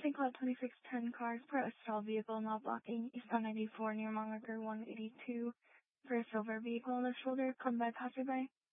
St. Cloud 2610 cars per a stall vehicle not blocking eastbound 94 near Mongarker 182 for a silver vehicle on the shoulder. Come by passerby.